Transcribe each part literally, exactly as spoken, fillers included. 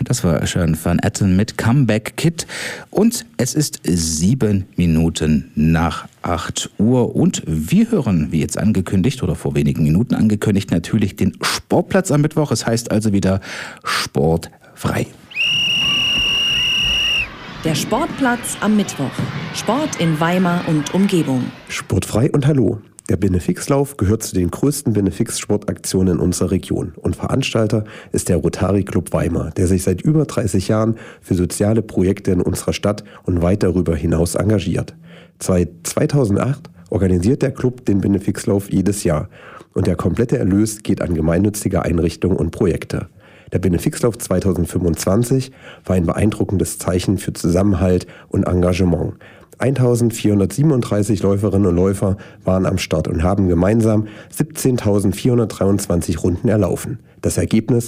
Das war schön von Etten mit Comeback Kid. Und es ist sieben Minuten nach acht Uhr. Und wir hören, wie jetzt angekündigt oder vor wenigen Minuten angekündigt, natürlich den Sportplatz am Mittwoch. Es heißt also wieder sportfrei. Der Sportplatz am Mittwoch. Sport in Weimar und Umgebung. Sportfrei und hallo. Der Benefixlauf gehört zu den größten Benefix-Sportaktionen in unserer Region und Veranstalter ist der Rotary Club Weimar, der sich seit über dreißig Jahren für soziale Projekte in unserer Stadt und weit darüber hinaus engagiert. Seit zweitausendacht organisiert der Club den Benefixlauf jedes Jahr und der komplette Erlös geht an gemeinnützige Einrichtungen und Projekte. Der Benefixlauf zweitausendfünfundzwanzig war ein beeindruckendes Zeichen für Zusammenhalt und Engagement. eintausendvierhundertsiebenunddreißig Läuferinnen und Läufer waren am Start und haben gemeinsam siebzehntausendvierhundertdreiundzwanzig Runden erlaufen. Das Ergebnis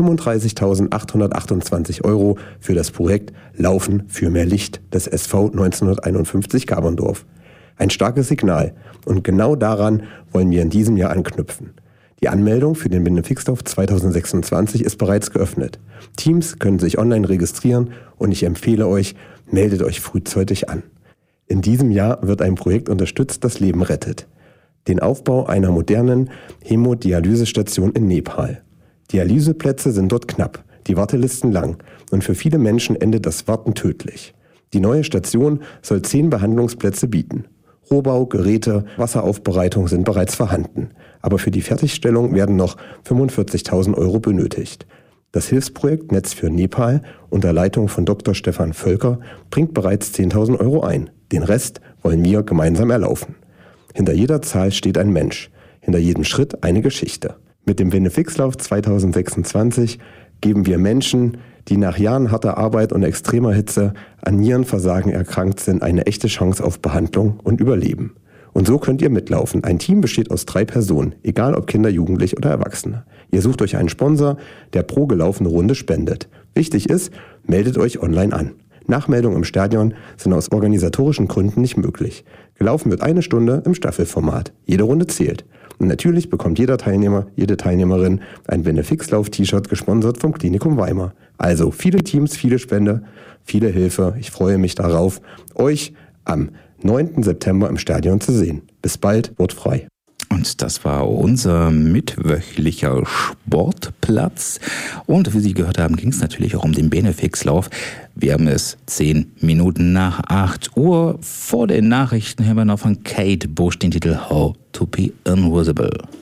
fünfunddreißigtausendachthundertachtundzwanzig Euro für das Projekt Laufen für mehr Licht des S V neunzehnhunderteinundfünfzig Gaberndorf. Ein starkes Signal und genau daran wollen wir in diesem Jahr anknüpfen. Die Anmeldung für den Benefixlauf zweitausendsechsundzwanzig ist bereits geöffnet. Teams können sich online registrieren und ich empfehle euch, meldet euch frühzeitig an. In diesem Jahr wird ein Projekt unterstützt, das Leben rettet. Den Aufbau einer modernen Hämodialysestation in Nepal. Dialyseplätze sind dort knapp, die Wartelisten lang und für viele Menschen endet das Warten tödlich. Die neue Station soll zehn Behandlungsplätze bieten. Rohbau, Geräte, Wasseraufbereitung sind bereits vorhanden. Aber für die Fertigstellung werden noch fünfundvierzigtausend Euro benötigt. Das Hilfsprojekt Netz für Nepal unter Leitung von Doktor Stefan Völker bringt bereits zehntausend Euro ein. Den Rest wollen wir gemeinsam erlaufen. Hinter jeder Zahl steht ein Mensch, hinter jedem Schritt eine Geschichte. Mit dem Benefixlauf zweitausendsechsundzwanzig geben wir Menschen, die nach Jahren harter Arbeit und extremer Hitze an Nierenversagen erkrankt sind, eine echte Chance auf Behandlung und Überleben. Und so könnt ihr mitlaufen. Ein Team besteht aus drei Personen, egal ob Kinder, Jugendliche oder Erwachsene. Ihr sucht euch einen Sponsor, der pro gelaufene Runde spendet. Wichtig ist, meldet euch online an. Nachmeldungen im Stadion sind aus organisatorischen Gründen nicht möglich. Gelaufen wird eine Stunde im Staffelformat. Jede Runde zählt. Und natürlich bekommt jeder Teilnehmer, jede Teilnehmerin ein Benefixlauf-T-Shirt gesponsert vom Klinikum Weimar. Also viele Teams, viele Spende, viele Hilfe. Ich freue mich darauf, euch am neunten September im Stadion zu sehen. Bis bald, Wort frei. Und das war unser mittwöchlicher Sportplatz. Und wie Sie gehört haben, ging es natürlich auch um den Benefixlauf. Wir haben es zehn Minuten nach acht Uhr. Vor den Nachrichten hören wir noch von Kate Bush den Titel How to be Invisible.